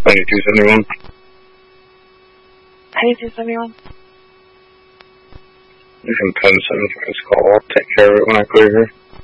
9271. 9271. You can pen 7 for this call. I'll take care of it when I clear here.